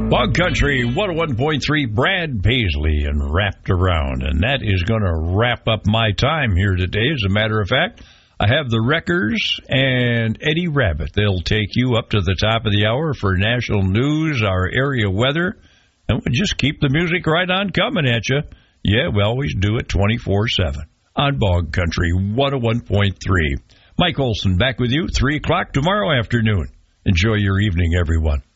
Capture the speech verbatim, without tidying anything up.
Bog Country one oh one point three, Brad Paisley and Wrapped Around. And that is going to wrap up my time here today. As a matter of fact, I have the Wreckers and Eddie Rabbitt. They'll take you up to the top of the hour for national news, our area weather, and we'll just keep the music right on coming at you. Yeah, we always do it twenty-four seven on Bog Country one oh one point three. Mike Olson back with you, three o'clock tomorrow afternoon. Enjoy your evening, everyone.